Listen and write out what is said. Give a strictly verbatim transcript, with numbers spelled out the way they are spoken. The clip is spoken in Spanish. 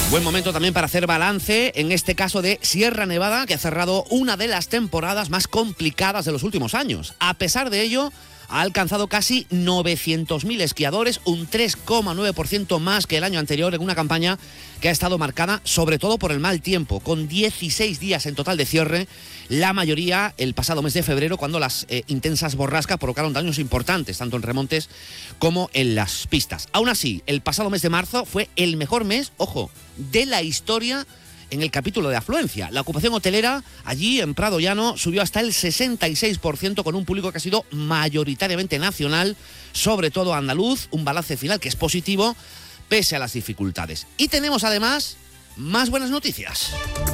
Buen momento también para hacer balance, en este caso de Sierra Nevada, que ha cerrado una de las temporadas más complicadas de los últimos años. A pesar de ello, ha alcanzado casi novecientos mil esquiadores, un tres coma nueve por ciento más que el año anterior, en una campaña que ha estado marcada sobre todo por el mal tiempo, con dieciséis días en total de cierre, la mayoría el pasado mes de febrero, cuando las eh, intensas borrascas provocaron daños importantes, tanto en remontes como en las pistas. Aún así, el pasado mes de marzo fue el mejor mes, ojo, de la historia en el capítulo de afluencia. La ocupación hotelera allí en Prado Llano subió hasta el sesenta y seis por ciento, con un público que ha sido mayoritariamente nacional, sobre todo andaluz, un balance final que es positivo pese a las dificultades. Y tenemos además más buenas noticias.